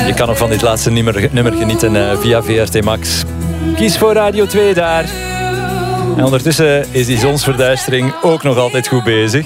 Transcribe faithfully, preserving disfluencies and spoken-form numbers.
Je kan nog van dit laatste nummer, nummer genieten uh, via V R T Max. Kies voor Radio twee daar. En ondertussen is die zonsverduistering ook nog altijd goed bezig.